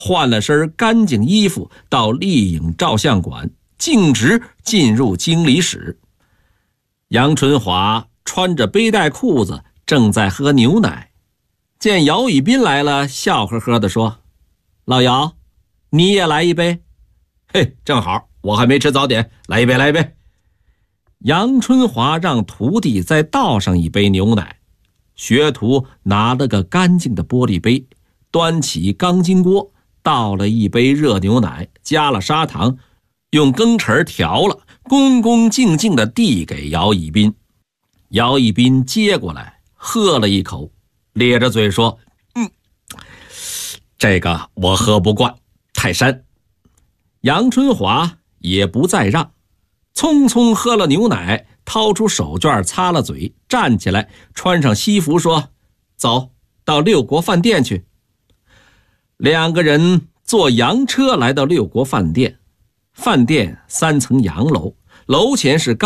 换了身干净衣服，到丽影照相馆径直进入经理室。杨春华穿着背带裤子，正在喝牛奶，见姚以斌来了，笑呵呵地说：“老姚，你也来一杯？”“ 嘿，正好，我还没吃早点，来一杯，来一杯。” 杨春华让徒弟再倒上一杯牛奶，学徒拿了个干净的玻璃杯，端起钢筋锅，倒了一杯热牛奶，加了砂糖，用羹匙调了，恭恭敬敬地递给姚以斌。姚以斌接过来，喝了一口，咧着嘴说：“ 这个我喝不惯，太膻。” 杨春华也不再让，匆匆喝了牛奶，掏出手绢擦了嘴，站起来，穿上西服说：“走到六国饭店去。”两个人坐洋车来到六国饭店，饭店3层洋楼，楼前是